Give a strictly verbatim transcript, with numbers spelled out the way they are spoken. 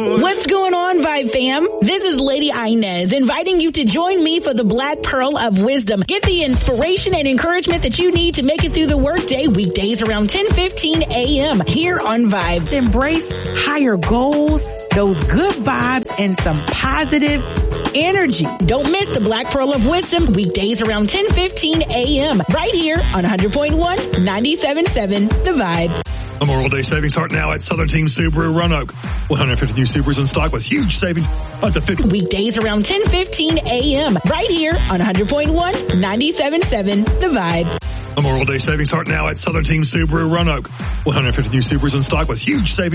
What's going on, Vibe fam? This is Lady Inez inviting you to join me for the Black Pearl of Wisdom. Get the inspiration and encouragement that you need to make it through the workday weekdays around ten fifteen a.m. here on Vibe. To embrace higher goals, those good vibes, and some positive energy. Don't miss the Black Pearl of Wisdom weekdays around ten fifteen a.m. right here on one hundred point one, ninety-seven point seven The Vibe. Memorial Day savings start now at Southern Team Subaru Roanoke. one hundred fifty new Subarus in stock with huge savings up to fifty. Weekdays around ten fifteen a.m. right here on one hundred point one, ninety-seven point seven The Vibe. Memorial Day savings start now at Southern Team Subaru Roanoke. one hundred fifty new Subarus in stock with huge savings.